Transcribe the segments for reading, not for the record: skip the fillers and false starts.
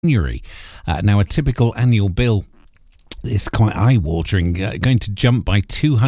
January. Now, a typical annual bill is quite eye-watering, going to jump by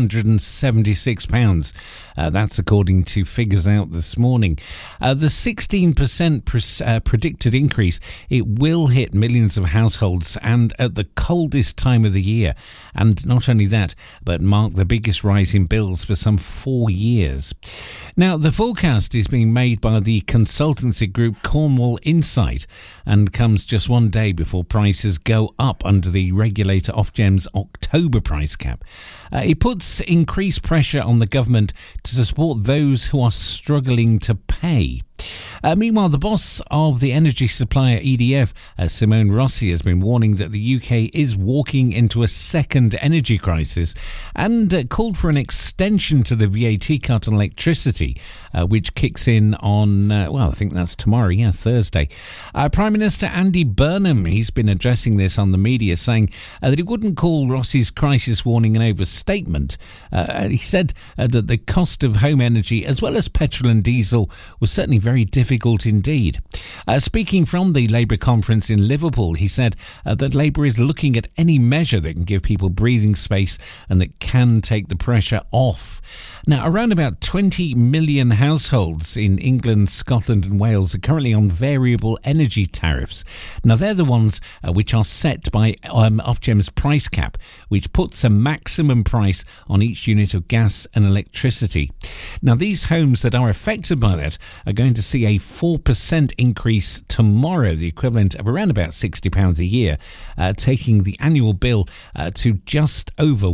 £276. That's according to figures out this morning. The 16% predicted increase, it will hit millions of households and at the coldest time of the year. And not only that, but mark the biggest rise in bills for some 4 years. Now, the forecast is being made by the consultancy group Cornwall Insight and comes just one day before prices go up under the regulator Ofgem's October price cap. It puts increased pressure on the government to support those who are struggling to pay. Meanwhile, the boss of the energy supplier EDF, Simone Rossi, has been warning that the UK is walking into a second energy crisis and called for an extension to the VAT cut on electricity, which kicks in on, I think that's tomorrow, Thursday. Prime Minister Andy Burnham, he's been addressing this on the media, saying that he wouldn't call Rossi's crisis warning an overstatement. He said that the cost of home energy, as well as petrol and diesel, was certainly very difficult indeed. Speaking from the Labour conference in Liverpool, he said that Labour is looking at any measure that can give people breathing space and that can take the pressure off. Now, around about 20 million households in England, Scotland and Wales are currently on variable energy tariffs. Now, they're the ones which are set by Ofgem's price cap, which puts a maximum price on each unit of gas and electricity. Now, these homes that are affected by that are going to see a 4% increase tomorrow, the equivalent of around about £60 a year, taking the annual bill to just over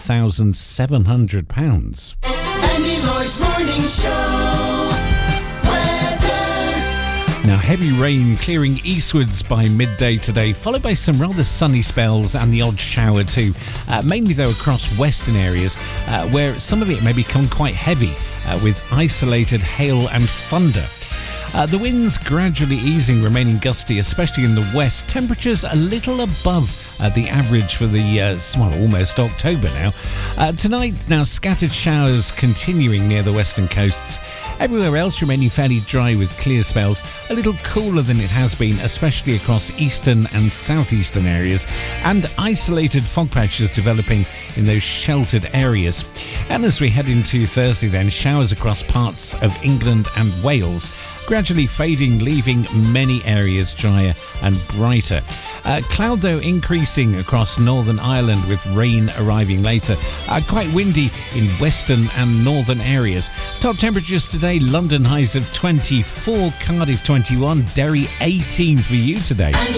£1,700. Andy Lloyd's Morning Show. Weather. Now, heavy rain clearing eastwards by midday today, followed by some rather sunny spells and the odd shower too. Mainly, though, across western areas, where some of it may become quite heavy, with isolated hail and thunder. The winds gradually easing, remaining gusty, especially in the west. Temperatures a little above the average for the, almost October now. Tonight, now, scattered showers continuing near the western coasts. Everywhere else remaining fairly dry with clear spells, a little cooler than it has been, especially across eastern and southeastern areas, and isolated fog patches developing in those sheltered areas. And as we head into Thursday then, showers across parts of England and Wales, gradually fading, leaving many areas drier and brighter. Cloud, though, increasing across Northern Ireland with rain arriving later. Quite windy in western and northern areas. Top temperatures today, London highs of 24, Cardiff 21, Derry 18 for you today.